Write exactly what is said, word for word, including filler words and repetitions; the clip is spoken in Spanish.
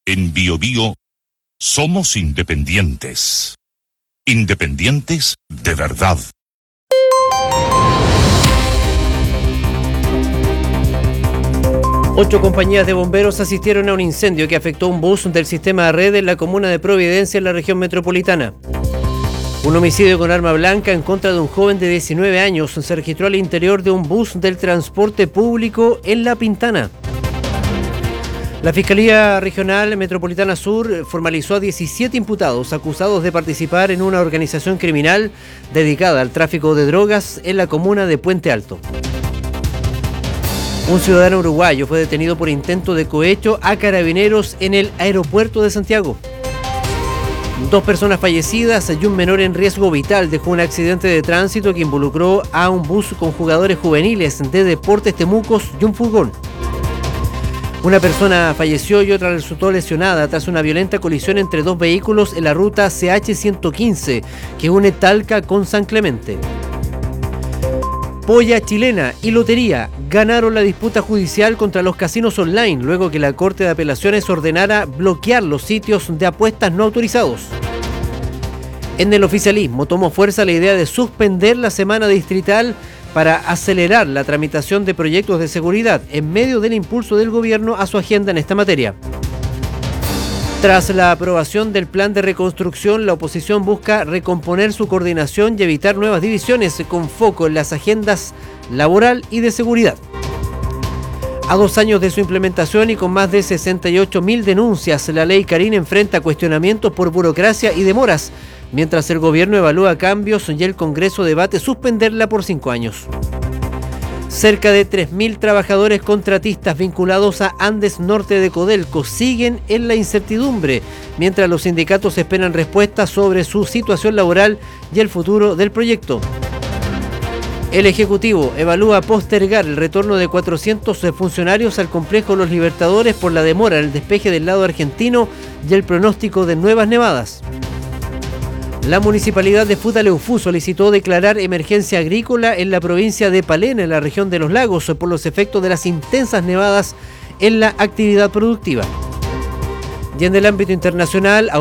En Biobío somos independientes. Independientes de verdad. Ocho compañías de bomberos asistieron a un incendio que afectó un bus del sistema de red en la comuna de Providencia, en la región metropolitana. Un homicidio con arma blanca en contra de un joven de diecinueve años se registró al interior de un bus del transporte público en La Pintana. La Fiscalía Regional Metropolitana Sur formalizó a diecisiete imputados acusados de participar en una organización criminal dedicada al tráfico de drogas en la comuna de Puente Alto. Un ciudadano uruguayo fue detenido por intento de cohecho a carabineros en el aeropuerto de Santiago. Dos personas fallecidas y un menor en riesgo vital dejó un accidente de tránsito que involucró a un bus con jugadores juveniles de Deportes Temucos y un furgón. Una persona falleció y otra resultó lesionada tras una violenta colisión entre dos vehículos en la ruta C H ciento quince que une Talca con San Clemente. Polla Chilena y Lotería ganaron la disputa judicial contra los casinos online luego que la Corte de Apelaciones ordenara bloquear los sitios de apuestas no autorizados. En el oficialismo tomó fuerza la idea de suspender la semana distrital para acelerar la tramitación de proyectos de seguridad en medio del impulso del gobierno a su agenda en esta materia. Tras la aprobación del plan de reconstrucción, la oposición busca recomponer su coordinación y evitar nuevas divisiones con foco en las agendas laboral y de seguridad. A dos años de su implementación y con más de sesenta y ocho mil denuncias, la ley Carín enfrenta cuestionamientos por burocracia y demoras, mientras el gobierno evalúa cambios y el Congreso debate suspenderla por cinco años. Cerca de tres mil trabajadores contratistas vinculados a Andes Norte de Codelco siguen en la incertidumbre, mientras los sindicatos esperan respuestas sobre su situación laboral y el futuro del proyecto. El Ejecutivo evalúa postergar el retorno de cuatrocientos funcionarios al complejo Los Libertadores por la demora en el despeje del lado argentino y el pronóstico de nuevas nevadas. La Municipalidad de Futaleufú solicitó declarar emergencia agrícola en la provincia de Palena, en la región de Los Lagos, por los efectos de las intensas nevadas en la actividad productiva. Y en el ámbito internacional,